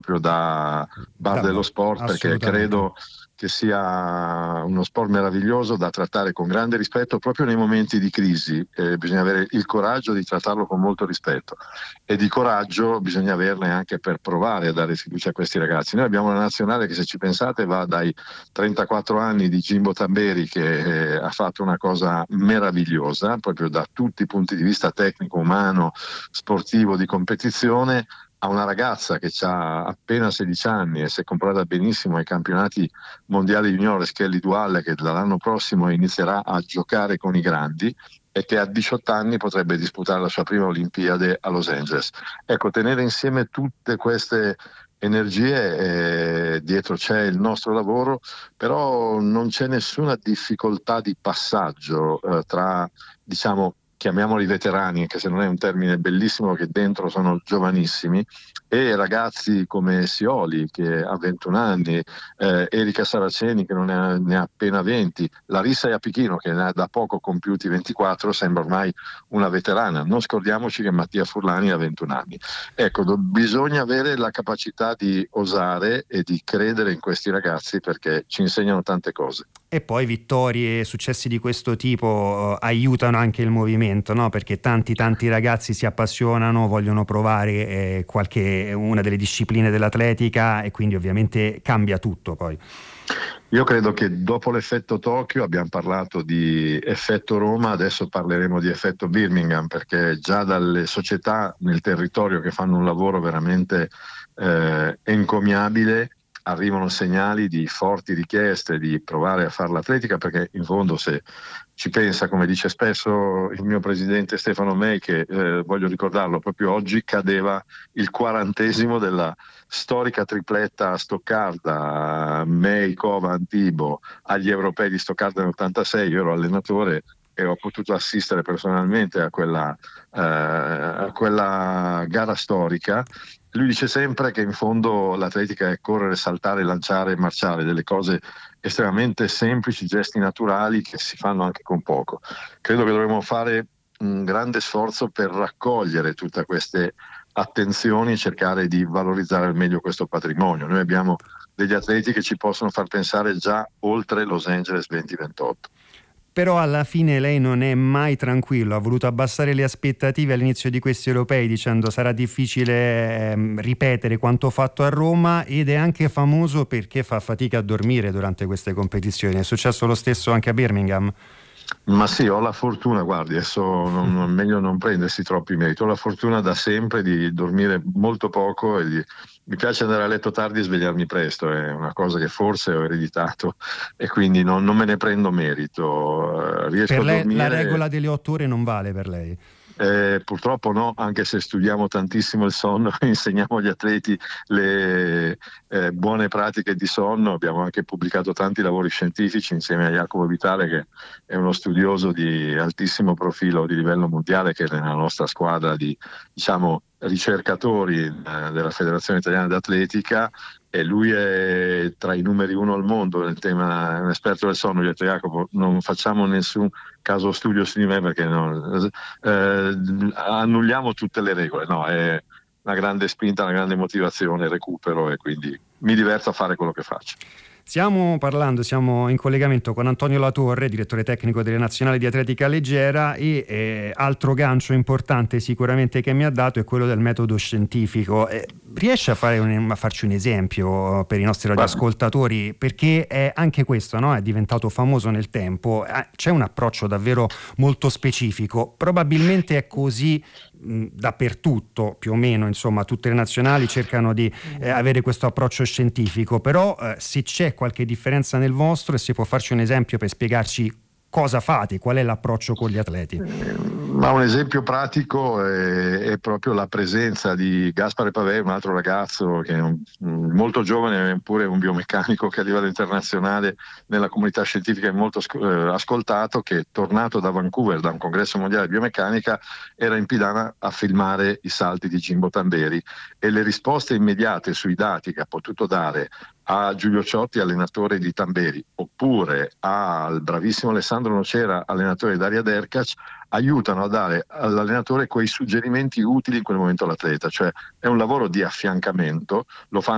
proprio da bar dello sport, perché Assolutamente. credo che sia uno sport meraviglioso da trattare con grande rispetto proprio nei momenti di crisi. Bisogna avere il coraggio di trattarlo con molto rispetto, e di coraggio bisogna averne anche per provare a dare fiducia a questi ragazzi. Noi abbiamo una nazionale che, se ci pensate, va dai 34 anni di Jimbo Tamberi, che ha fatto una cosa meravigliosa proprio da tutti i punti di vista tecnico, umano, sportivo, di competizione, a una ragazza che ha appena 16 anni e si è comprata benissimo ai campionati mondiali juniores, Kelly Dualle, che dall'anno prossimo inizierà a giocare con i grandi e che a 18 anni potrebbe disputare la sua prima Olimpiade a Los Angeles. Ecco, tenere insieme tutte queste energie, dietro c'è il nostro lavoro, però non c'è nessuna difficoltà di passaggio tra, diciamo, chiamiamoli veterani, anche se non è un termine bellissimo, che dentro sono giovanissimi, e ragazzi come Sioli, che ha 21 anni, Erika Saraceni, che ne ha appena 20, Larissa Iapichino, che ne ha da poco compiuti 24, sembra ormai una veterana. Non scordiamoci che Mattia Furlani ha 21 anni. Ecco, bisogna avere la capacità di osare e di credere in questi ragazzi, perché ci insegnano tante cose. E poi vittorie e successi di questo tipo aiutano anche il movimento, no? Perché tanti ragazzi si appassionano, vogliono provare una delle discipline dell'atletica, e quindi ovviamente cambia tutto poi. Io credo che dopo l'effetto Tokyo, abbiamo parlato di effetto Roma, adesso parleremo di effetto Birmingham, perché già dalle società nel territorio, che fanno un lavoro veramente encomiabile, arrivano segnali di forti richieste di provare a fare l'atletica, perché in fondo, se ci pensa, come dice spesso il mio presidente Stefano May, che voglio ricordarlo, proprio oggi cadeva il 40° della storica tripletta Stoccarda, May, Cova, Antibo, agli europei di Stoccarda nell'86. Io ero allenatore e ho potuto assistere personalmente a quella gara storica. Lui dice sempre che in fondo l'atletica è correre, saltare, lanciare, marciare, delle cose estremamente semplici, gesti naturali che si fanno anche con poco. Credo che dovremmo fare un grande sforzo per raccogliere tutte queste attenzioni e cercare di valorizzare al meglio questo patrimonio. Noi abbiamo degli atleti che ci possono far pensare già oltre Los Angeles 2028. Però alla fine lei non è mai tranquillo, ha voluto abbassare le aspettative all'inizio di questi europei dicendo sarà difficile ripetere quanto fatto a Roma, ed è anche famoso perché fa fatica a dormire durante queste competizioni. È successo lo stesso anche a Birmingham? Ma sì, ho la fortuna, guardi, adesso meglio non prendersi troppi meriti, ho la fortuna da sempre di dormire molto poco e mi piace andare a letto tardi e svegliarmi presto, è una cosa che forse ho ereditato e quindi non me ne prendo merito, riesco Per a lei la dormire. regola delle 8 ore non vale per lei? Purtroppo no, anche se studiamo tantissimo il sonno, insegniamo agli atleti le buone pratiche di sonno. Abbiamo anche pubblicato tanti lavori scientifici insieme a Jacopo Vitale, che è uno studioso di altissimo profilo di livello mondiale, che è nella nostra squadra di, diciamo, ricercatori della Federazione Italiana d'Atletica, e lui è tra i numeri 1 al mondo nel tema, è un esperto del sonno. Gli ho detto: Jacopo, non facciamo nessun caso studio su di me, perché annulliamo tutte le regole. No, è una grande spinta, una grande motivazione, recupero, e quindi mi diverto a fare quello che faccio. Siamo in collegamento con Antonio Latorre, direttore tecnico delle nazionali di atletica leggera, e altro gancio importante sicuramente che mi ha dato è quello del metodo scientifico. Riesce a farci un esempio per i nostri radioascoltatori? Perché è anche questo, no? È diventato famoso nel tempo, c'è un approccio davvero molto specifico, probabilmente è così dappertutto, più o meno, insomma tutte le nazionali cercano di avere questo approccio scientifico, però se c'è qualche differenza nel vostro, e se può farci un esempio per spiegarci cosa fate, qual è l'approccio con gli atleti. Ma un esempio pratico è proprio la presenza di Gaspare Pavè, un altro ragazzo che è molto giovane, eppure un biomeccanico che a livello internazionale nella comunità scientifica è molto ascoltato, che, tornato da Vancouver da un congresso mondiale di biomeccanica, era in Pidana a filmare i salti di Jimbo Tamberi, e le risposte immediate sui dati che ha potuto dare a Giulio Ciotti, allenatore di Tamberi, oppure al bravissimo Alessandro Nocera, allenatore di Daria Derkac, aiutano a dare all'allenatore quei suggerimenti utili in quel momento all'atleta. Cioè è un lavoro di affiancamento, lo fanno